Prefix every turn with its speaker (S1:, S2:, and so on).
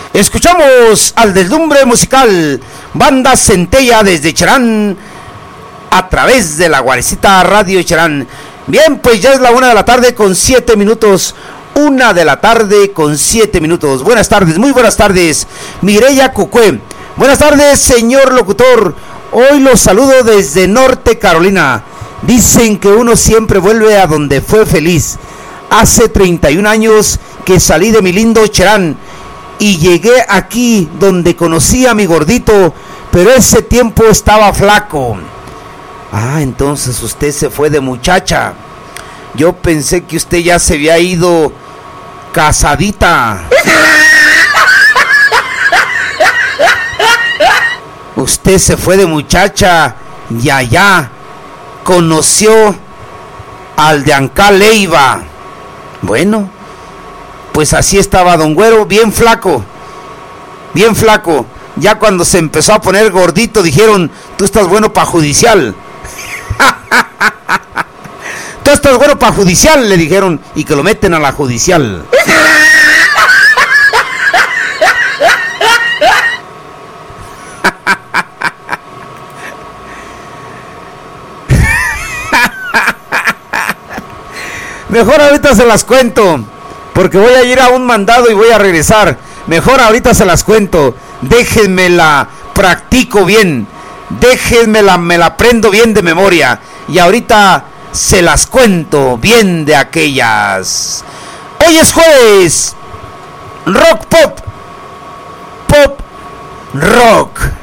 S1: Escuchamos al Deslumbre Musical, banda Centella desde Cherán, a través de la Guarecita Radio Cherán. Bien, pues ya es la 1 de la tarde con 7 minutos. 1 de la tarde con 7 minutos. Buenas tardes, muy buenas tardes, Mireya Cucue. Buenas tardes, señor locutor. Hoy los saludo desde Norte Carolina. Dicen que uno siempre vuelve a donde fue feliz. Hace 31 años que salí de mi lindo Cherán y llegué aquí donde conocí a mi gordito, pero ese tiempo estaba flaco. Ah, entonces usted se fue de muchacha. Yo pensé que usted ya se había ido casadita. Usted se fue de muchacha y allá conoció al de Ancal Leiva. Bueno, pues así estaba don Güero, bien flaco. Bien flaco. Ya cuando se empezó a poner gordito dijeron, tú estás bueno para judicial. Tú estás bueno para judicial, le dijeron, y que lo meten a la judicial. Mejor ahorita se las cuento, porque voy a ir a un mandado y voy a regresar. Mejor ahorita se las cuento. Déjenmela, practico bien. Déjenmela, me la aprendo bien de memoria. Y ahorita se las cuento bien de aquellas. Hoy es jueves. Rock pop. Pop rock.